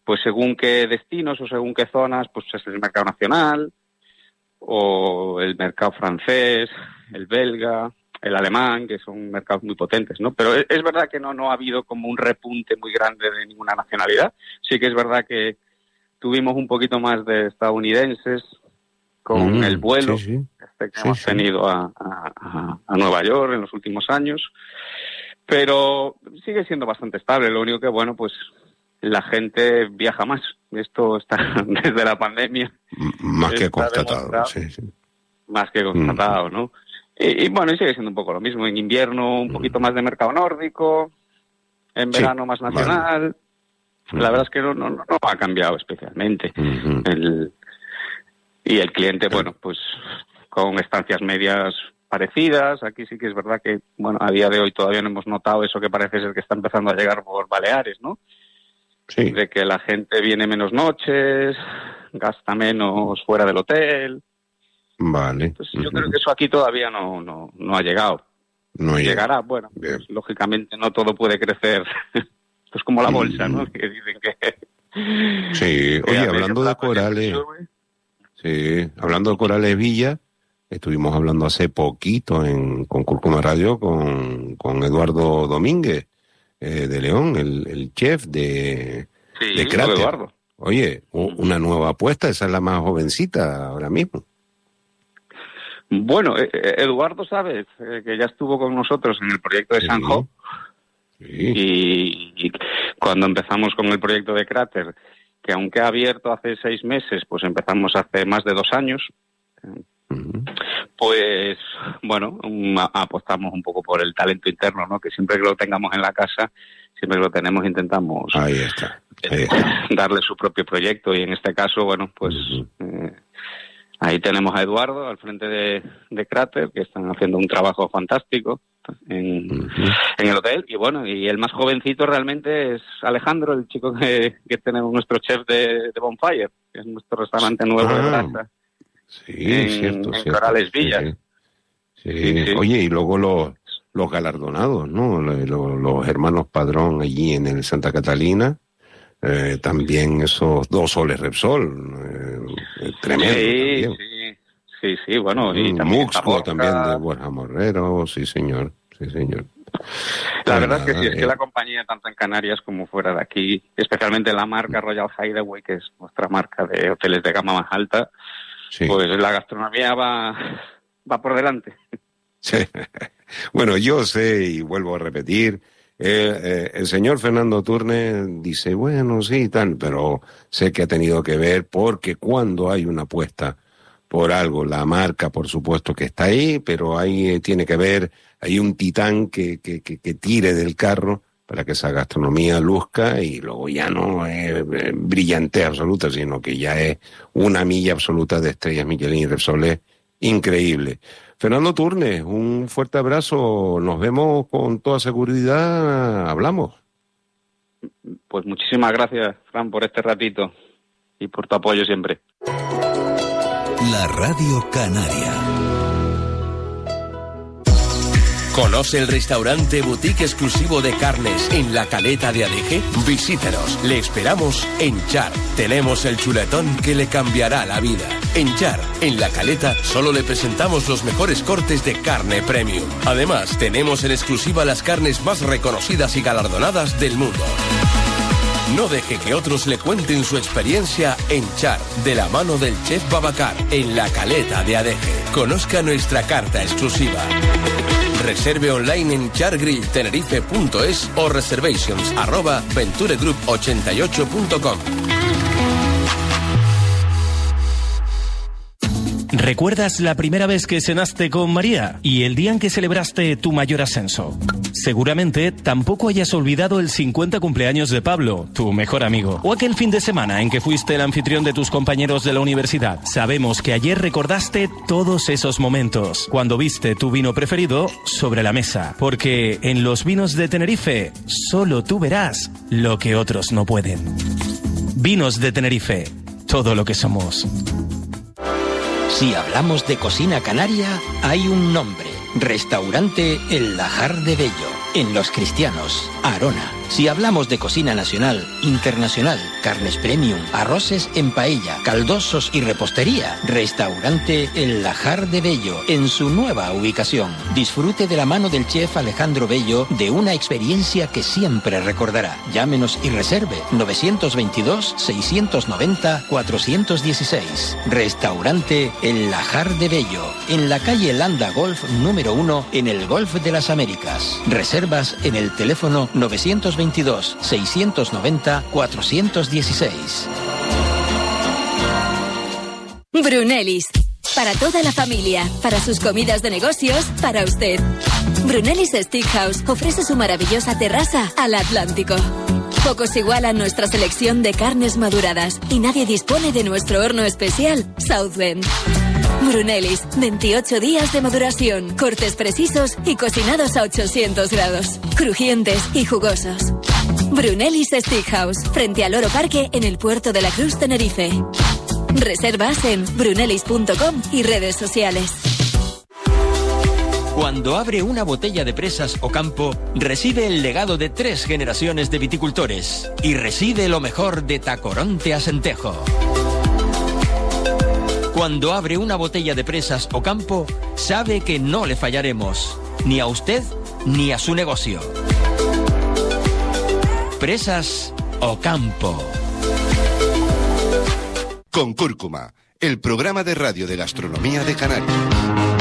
pues según qué destinos o según qué zonas, pues es el mercado nacional o el mercado francés, el belga, el alemán, que son mercados muy potentes, ¿no? Pero es verdad que no ha habido como un repunte muy grande de ninguna nacionalidad. Sí que es verdad que tuvimos un poquito más de estadounidenses con el vuelo que hemos tenido a Nueva York en los últimos años, pero sigue siendo bastante estable. Lo único que, bueno, pues la gente viaja más. Esto está desde la pandemia. Más que constatado, Más que constatado, ¿no? Y bueno, y sigue siendo un poco lo mismo. En invierno un poquito más de mercado nórdico, en verano más nacional. La verdad es que no ha cambiado especialmente. Y el cliente, bueno, pues con estancias medias parecidas. Aquí sí que es verdad que, bueno, a día de hoy todavía no hemos notado eso que parece ser que está empezando a llegar por Baleares, ¿no? Sí. De que la gente viene menos noches, gasta menos fuera del hotel. Vale. Entonces, yo creo que eso aquí todavía no ha llegado. No llegará. Bueno, pues, lógicamente no todo puede crecer. Esto es como la bolsa, ¿no? Que dicen que... Sí, oye, hablando de Corales... Sí, hablando de Corales Villa, estuvimos hablando hace poquito con Cúrcuma Radio con Eduardo Domínguez de León, el chef de Cráter. Eduardo. Oye, una nueva apuesta, esa es la más jovencita ahora mismo. Bueno, Eduardo, sabes, que ya estuvo con nosotros en el proyecto de Sanjo. Y cuando empezamos con el proyecto de Cráter, que aunque ha abierto hace 6 meses, pues empezamos hace más de 2 años, pues bueno, apostamos un poco por el talento interno, ¿no? Que siempre que lo tengamos en la casa, siempre que lo tenemos, intentamos ahí está. Darle su propio proyecto, y en este caso, bueno, pues ahí tenemos a Eduardo al frente de Cráter, que están haciendo un trabajo fantástico en el hotel. Y bueno, y el más jovencito realmente es Alejandro, el chico que tenemos, nuestro chef de Bonfire, que es nuestro restaurante nuevo de brasa. Cierto. Corales Villa. Sí. Oye, y luego los galardonados, ¿no? Los hermanos Padrón allí en el Santa Catalina. También esos 2 soles Repsol, tremendo. Sí, bueno, y también Muxco también de Borja Morrero, sí señor. La verdad es que sí, es que la compañía, tanto en Canarias como fuera de aquí, especialmente la marca Royal Hideaway, que es nuestra marca de hoteles de gama más alta, pues la gastronomía va por delante. Sí. Bueno, yo sé, y vuelvo a repetir, el señor Fernando Turner dice, bueno, sí, tal, pero sé que ha tenido que ver, porque cuando hay una apuesta por algo, la marca, por supuesto que está ahí, pero ahí tiene que ver, hay un titán que tire del carro para que esa gastronomía luzca, y luego ya no es brillante absoluta, sino que ya es una milla absoluta de estrellas Michelin y Repsoles increíble. Fernando Turner, un fuerte abrazo, nos vemos con toda seguridad, hablamos. Pues muchísimas gracias, Fran, por este ratito y por tu apoyo siempre. La Radio Canaria. ¿Conoce el restaurante boutique exclusivo de carnes en la Caleta de Adeje? Visítenos, le esperamos en Char. Tenemos el chuletón que le cambiará la vida. En Char, en la Caleta, solo le presentamos los mejores cortes de carne premium. Además, tenemos en exclusiva las carnes más reconocidas y galardonadas del mundo. No deje que otros le cuenten su experiencia en Char, de la mano del chef Babacar, en la Caleta de Adeje. Conozca nuestra carta exclusiva. Reserve online en chargrilltenerife.es o reservations@venturegroup88.com. ¿Recuerdas la primera vez que cenaste con María y el día en que celebraste tu mayor ascenso? Seguramente tampoco hayas olvidado el 50 cumpleaños de Pablo, tu mejor amigo, o aquel fin de semana en que fuiste el anfitrión de tus compañeros de la universidad. Sabemos que ayer recordaste todos esos momentos, cuando viste tu vino preferido sobre la mesa, porque en los vinos de Tenerife solo tú verás lo que otros no pueden. Vinos de Tenerife, todo lo que somos. Si hablamos de cocina canaria, hay un nombre. Restaurante El Lajar de Bello, en Los Cristianos, Arona. Si hablamos de cocina nacional, internacional, carnes premium, arroces en paella, caldosos y repostería, restaurante El Lajar de Bello, en su nueva ubicación. Disfrute de la mano del chef Alejandro Bello de una experiencia que siempre recordará. Llámenos y reserve 922-690-416. Restaurante El Lajar de Bello, en la calle Landa Golf número 1, en el Golf de las Américas. Reservas en el teléfono 922-690-416. Brunellis. Para toda la familia, para sus comidas de negocios, para usted. Brunellis Steakhouse ofrece su maravillosa terraza al Atlántico. Pocos igualan nuestra selección de carnes maduradas y nadie dispone de nuestro horno especial Southbend. Brunellis, 28 días de maduración, cortes precisos y cocinados a 800 grados, crujientes y jugosos. Brunellis Steakhouse, frente al Oro Parque en el puerto de la Cruz, Tenerife. Reservas en brunellis.com y redes sociales. Cuando abre una botella de Presas Ocampo, recibe el legado de 3 generaciones de viticultores y recibe lo mejor de Tacoronte Acentejo. Cuando abre una botella de Presas Ocampo, sabe que no le fallaremos, ni a usted ni a su negocio. Presas Ocampo. Con Cúrcuma, el programa de radio de gastronomía de Canarias.